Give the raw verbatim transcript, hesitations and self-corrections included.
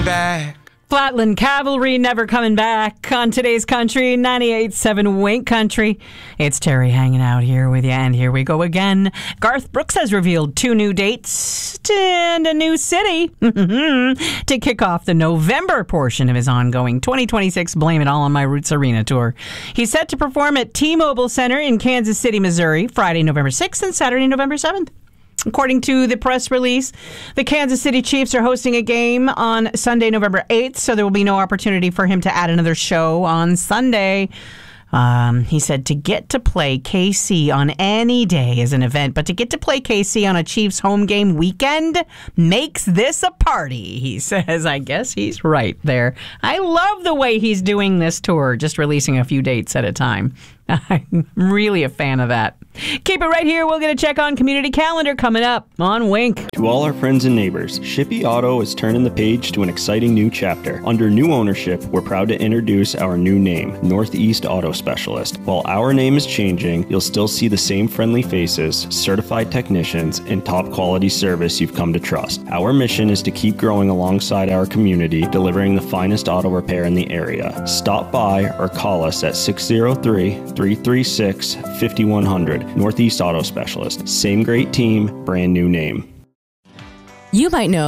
Back. Flatland Cavalry never coming back on today's country, ninety-eight point seven Wink Country. It's Terry hanging out here with you, and here we go again. Garth Brooks has revealed two new dates and a new city to kick off the November portion of his ongoing twenty twenty-six Blame It All on My Roots Arena tour. He's set to perform at T-Mobile Center in Kansas City, Missouri, Friday, November sixth and Saturday, November seventh. According to the press release, the Kansas City Chiefs are hosting a game on Sunday, November eighth, so there will be no opportunity for him to add another show on Sunday. Um, he said to get to play K C on any day is an event, but to get to play K C on a Chiefs home game weekend makes this a party, he says. I guess he's right there. I love the way he's doing this tour, just releasing a few dates at a time. I'm really a fan of that. Keep it right here. We'll get a check on community calendar coming up on Wink. To all our friends and neighbors, Shippey Auto is turning the page to an exciting new chapter. Under new ownership, we're proud to introduce our new name, Northeast Auto Specialist. While our name is changing, you'll still see the same friendly faces, certified technicians, and top quality service you've come to trust. Our mission is to keep growing alongside our community, delivering the finest auto repair in the area. Stop by or call us at six oh three, three three six, five one zero zero. Northeast Auto Specialist. Same great team, brand new name. You might know